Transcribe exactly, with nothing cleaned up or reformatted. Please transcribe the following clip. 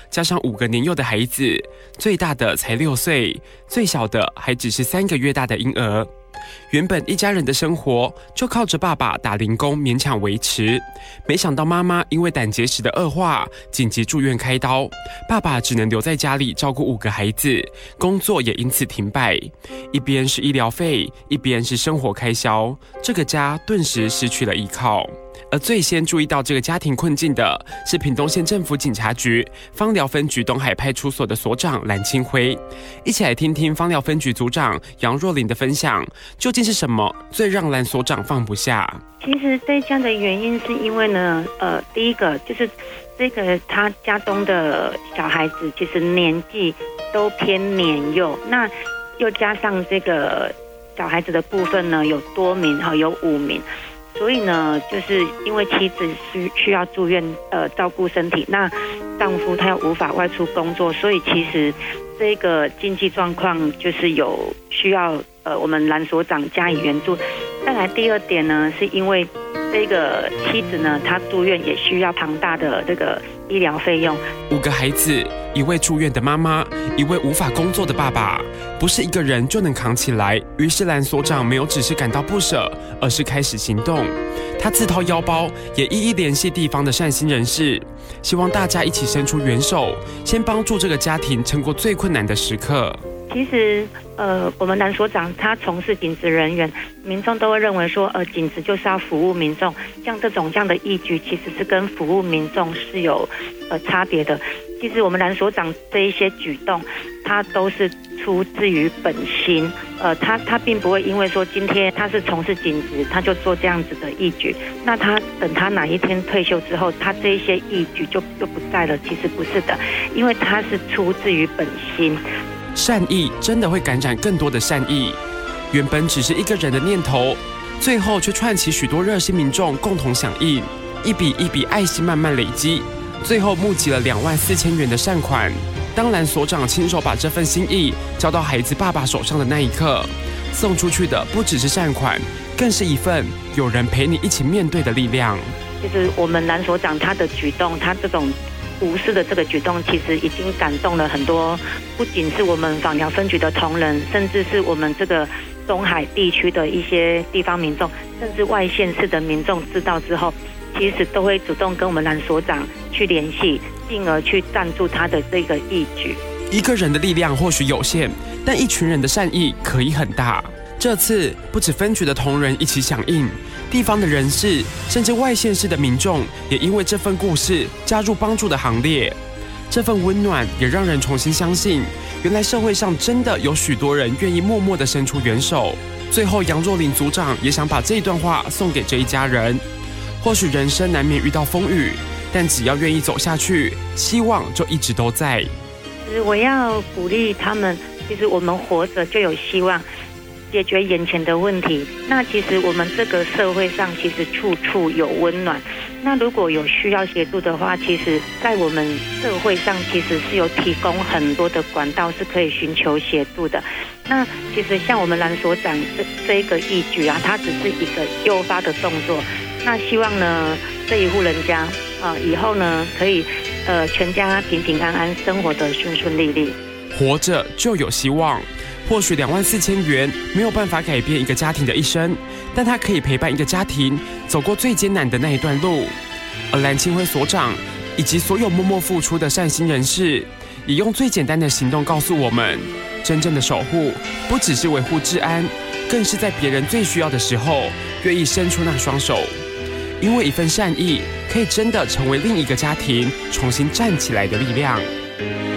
加上五个年幼的孩子，最大的才六岁，最小的还只是三个月大的婴儿。原本一家人的生活就靠着爸爸打零工勉强维持，没想到妈妈因为胆结石的恶化，紧急住院开刀，爸爸只能留在家里照顾五个孩子，工作也因此停摆。一边是医疗费，一边是生活开销，这个家顿时失去了依靠。而最先注意到这个家庭困境的是屏东县政府警察局枋寮分局东海派出所的所长蓝清辉。一起来听听枋寮分局组长杨若琳的分享，究竟是什么最让蓝所长放不下？ 其实这样的原因是因为呢，呃，第一个就是这个他家中的小孩子其实年纪都偏年幼，那又加上这个小孩子的部分呢有多名哈，有五名。所以呢，就是因为妻子需需要住院，呃，照顾身体，那丈夫他又无法外出工作，所以其实这个经济状况就是有需要呃我们蓝所长加以援助。再来第二点呢，是因为这个妻子呢，她住院也需要庞大的这个医疗费用。 五个孩子，一位住院的妈妈，一位无法工作的爸爸，不是一个人就能扛起来。于是蓝所长没有只是感到不舍，而是开始行动。他自掏腰包，也一一联系地方的善心人士，希望大家一起伸出援手，先帮助这个家庭撑过最困难的时刻。 其实，呃，我们蓝所长他从事警职人员，民众都会认为说，呃，警职就是要服务民众，像这种这样的义举，其实是跟服务民众是有呃差别的。其实我们蓝所长这一些举动，他都是出自于本心，呃，他他并不会因为说今天他是从事警职，他就做这样子的义举，那他等他哪一天退休之后，他这一些义举就就不在了。其实不是的，因为他是出自于本心。 善意真的会感染更多的善意，原本只是一个人的念头，最后却串起许多热心民众共同响应，一笔一笔爱心慢慢累积，最后募集了两万四千元的善款。当蓝所长亲手把这份心意交到孩子爸爸手上的那一刻，送出去的不只是善款，更是一份有人陪你一起面对的力量。 就是我们蓝所长他的举动，他这种无私的这个举动，其实已经感动了很多，不仅是我们枋寮分局的同仁，甚至是我们这个东海地区的一些地方民众，甚至外县市的民众知道之后，其实都会主动跟我们蓝所长去联系，进而去赞助他的这个义举。 一个人的力量或许有限，但一群人的善意可以很大。这次不止分局的同仁一起响应，地方的人士甚至外县市的民众也因为这份故事加入帮助的行列。这份温暖也让人重新相信，原来社会上真的有许多人愿意默默地伸出援手。最后杨若琳组长也想把这一段话送给这一家人，或许人生难免遇到风雨，但只要愿意走下去，希望就一直都在。 我要鼓励他们，其实我们活着就有希望解决眼前的问题。那其实我们这个社会上其实处处有温暖，那如果有需要协助的话，其实在我们社会上其实是有提供很多的管道是可以寻求协助的。那其实像我们蓝所长这这一个义举啊，它只是一个诱发的动作，那希望呢这一户人家啊、呃、以后呢可以呃全家平平安安生活的顺顺利利。 活着就有希望，或许两万四千元没有办法改变一个家庭的一生，但它可以陪伴一个家庭走过最艰难的那一段路。而蓝清辉所长以及所有默默付出的善心人士，也用最简单的行动告诉我们，真正的守护不只是维护治安，更是在别人最需要的时候愿意伸出那双手。因为一份善意可以真的成为另一个家庭重新站起来的力量。